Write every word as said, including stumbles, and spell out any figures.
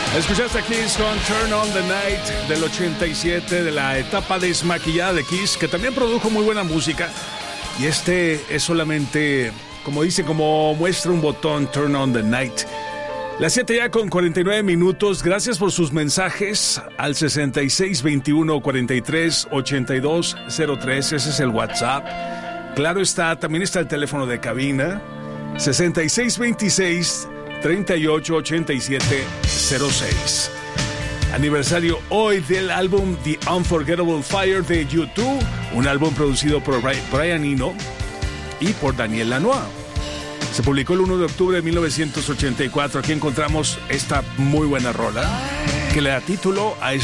Escuchaste a Kiss con Turn on the Night del ochenta y siete, de la etapa desmaquillada de Kiss, que también produjo muy buena música. Y este es solamente, como dice, como muestra un botón, Turn on the Night. Las siete ya con cuarenta y nueve minutos. Gracias por sus mensajes al sesenta y seis veintiuno cuarenta y tres ochenta y dos cero tres. Ese es el WhatsApp. Claro está, también está el teléfono de cabina, sesenta y seis veintiséis treinta y ocho ochenta y siete cero seis. Aniversario hoy del álbum The Unforgettable Fire de U dos, un álbum producido por Brian Eno y por Daniel Lanois. Se publicó el uno de octubre de mil novecientos ochenta y cuatro. Aquí encontramos esta muy buena rola que le da título a